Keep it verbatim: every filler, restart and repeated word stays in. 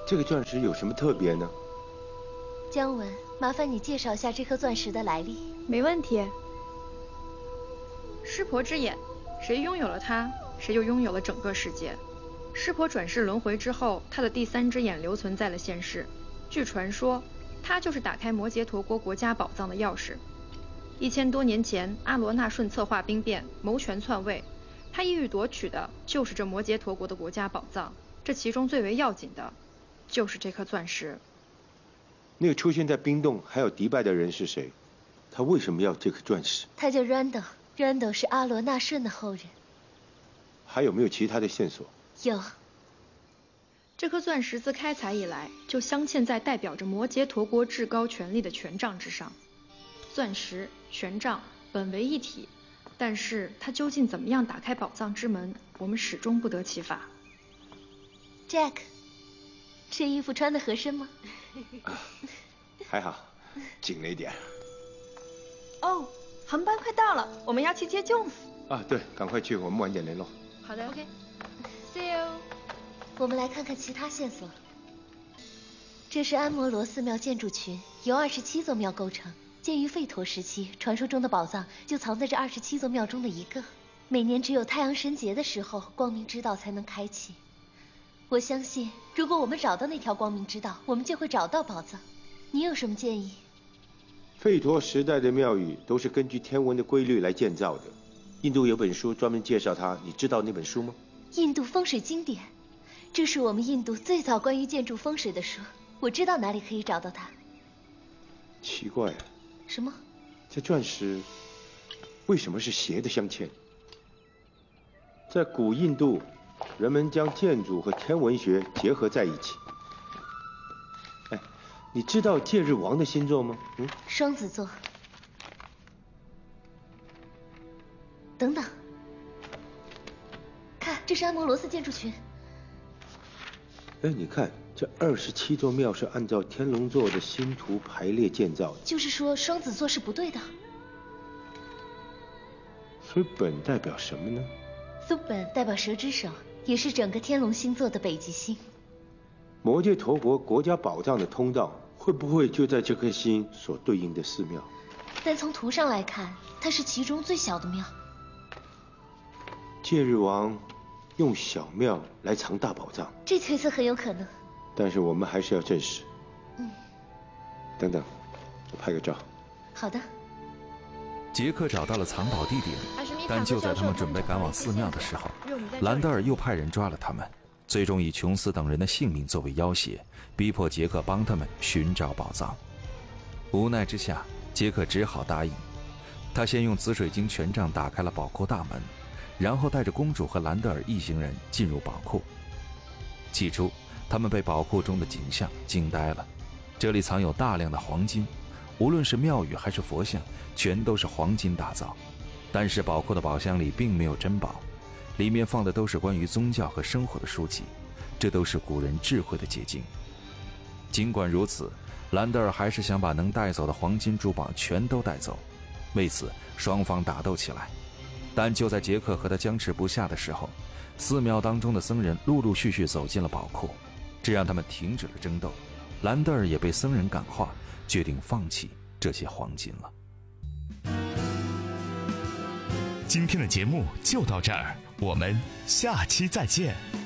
这个钻石有什么特别呢？ 姜文，麻烦你介绍一下这颗钻石的来历。 没问题。湿婆之眼，谁拥有了它，谁就拥有了整个世界。湿婆转世轮回之后，他的第三只眼留存在了现世。据传说，它就是打开摩羯陀国国家宝藏的钥匙。一千多年前，阿罗那顺策划兵变，谋权篡位，他意欲夺取的就是这摩羯陀国的国家宝藏。这其中最为要紧的，就是这颗钻石。 那个出现在冰洞还有迪拜的人是谁？他为什么要这颗钻石？ 他叫 Randall，Randall 是阿罗那顺的后人。 还有没有其他的线索？ 有。 这颗钻石自开采以来，就镶嵌在代表着摩羯陀国至高权力的权杖之上。钻石、权杖本为一体，但是它究竟怎么样打开宝藏之门，我们始终不得其法。 Jack， 这衣服穿得合身吗？ 啊、还好，紧了一点。 哦，航班快到了，我们要去接 Jones。 啊，对，赶快去，我们晚点联络。 好的 ，OK。See you。我们来看看其他线索。这是安摩罗寺庙建筑群，由二十七座庙构成。建于吠陀时期，传说中的宝藏就藏在这二十七座庙中的一个。每年只有太阳神节的时候，光明之道才能开启。我相信，如果我们找到那条光明之道，我们就会找到宝藏。你有什么建议？ 吠陀时代的庙宇都是根据天文的规律来建造的。印度有本书专门介绍它，你知道那本书吗？ 印度风水经典，这是我们印度最早关于建筑风水的书。我知道哪里可以找到它。 奇怪。 什么？ 这钻石为什么是斜的镶嵌？在古印度，人们将建筑和天文学结合在一起。哎，你知道戒日王的星座吗？嗯， 双子座。等等，看，这是安摩罗斯建筑群。 哎，你看，这二十七座庙是按照天龙座的星图排列建造的。 就是说，双子座是不对的。 所以本代表什么呢？ 苏本代表蛇之手，也是整个天龙星座的北极星。 摩羯陀国国家宝藏的通道会不会就在这颗星所对应的寺庙？ 但从图上来看，它是其中最小的庙。 戒日王用小庙来藏大宝藏， 这推测很有可能。 但是我们还是要证实。 嗯。 等等，我拍个照。 好的。 杰克找到了藏宝地点，但就在他们准备赶往寺庙的时候，兰德尔又派人抓了他们，最终以琼斯等人的性命作为要挟，逼迫杰克帮他们寻找宝藏。无奈之下，杰克只好答应。他先用紫水晶权杖打开了宝库大门，然后带着公主和兰德尔一行人进入宝库。起初他们被宝库中的景象惊呆了，这里藏有大量的黄金，无论是庙宇还是佛像，全都是黄金打造。但是宝库的宝箱里并没有珍宝，里面放的都是关于宗教和生活的书籍，这都是古人智慧的结晶。尽管如此，兰德尔还是想把能带走的黄金珠宝全都带走，为此双方打斗起来。但就在杰克和他僵持不下的时候，寺庙当中的僧人陆陆续续走进了宝库，这让他们停止了争斗。兰德尔也被僧人感化，决定放弃这些黄金了。 今天的节目就到这儿，我们下期再见。